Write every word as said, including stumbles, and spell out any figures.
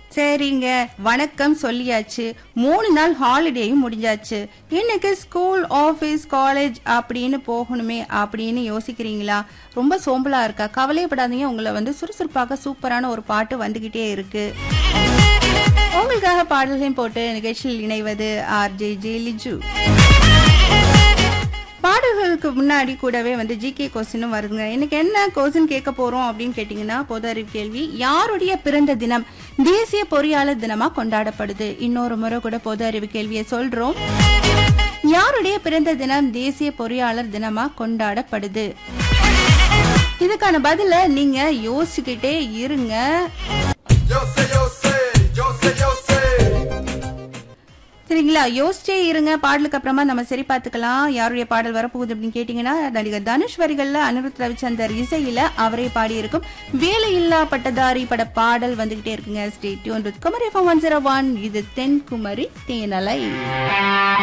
சரிங்க, வணக்கம் சொல்லியாச்சு. மூணு நாள் ஹாலிடேயும் முடிஞ்சாச்சு. இன்னைக்கு ஸ்கூல், ஆபீஸ், காலேஜ் அப்படின்னு போகணுமே அப்படின்னு யோசிக்கிறீங்களா? ரொம்ப சோம்பலா இருக்கா? கவலைப்படாதீங்க, உங்களை வந்து சுறுசுறுப்பாக சூப்பரான ஒரு பாட்டு வந்துகிட்டே இருக்கு. உங்களுக்காக பாடல்களையும் போட்டு நிகழ்ச்சியில் இணைவது ஆர்ஜே ஜெலிஜு. பாடல்களுக்கு முன்னாடி கூடவே வந்து ஜிகே கொஸ்டினும் வருதுங்க. இன்னைக்கு என்ன கொஸ்டின் கேட்க போறோம் அப்படின்னு கேட்டீங்கன்னா, பொது அறிவு கேள்வி. யாருடைய பிறந்த தினம் தேசிய பொறியாளர் தினமா கொண்டாடப்படுது? இன்னொரு முறை கூட பொது அறிவு கேள்வியை சொல்றோம். யாருடைய பிறந்த தினம் தேசிய பொறியாளர் தினமா கொண்டாடப்படுது? இதுக்கான பதில நீங்க யோசிச்சுக்கிட்டே இருங்க. சரிங்களா? யோசிச்சே இருங்க. பாடலுக்கு அப்புறமா நம்ம சரி பார்த்துக்கலாம். யாருடைய பாடல் வரப்போகுது அப்படின்னு கேட்டீங்கன்னா, நடிகர் தனுஷ் வரிகள்ல அனிருத் ரவிச்சந்தர் இசையில அவரே பாடியிருக்கும் வேலையில்லா பட்டதாரி பட பாடல் வந்துகிட்டே இருக்குங்க. Stay tune with Kumari FM one zero one. இது தென்குமரி தேனலை.